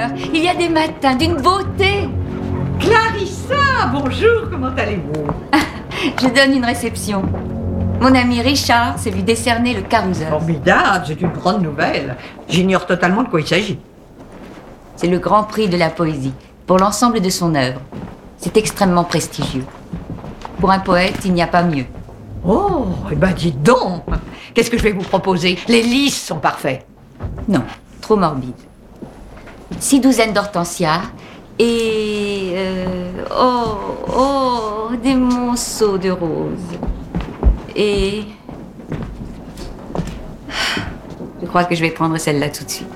Il y a des matins d'une beauté. Clarissa, bonjour, comment allez-vous? Je donne une réception. Mon ami Richard s'est vu décerner le Caruso. Formidable, c'est une grande nouvelle. J'ignore totalement de quoi il s'agit. C'est le grand prix de la poésie, pour l'ensemble de son œuvre. C'est extrêmement prestigieux. Pour un poète, il n'y a pas mieux. Oh, eh ben dites donc. Qu'est-ce que je vais vous proposer? Les lys sont parfaits. Non, trop morbide. 6 douzaines d'hortensias et... des monceaux de roses. Et... Je crois que je vais prendre celle-là tout de suite.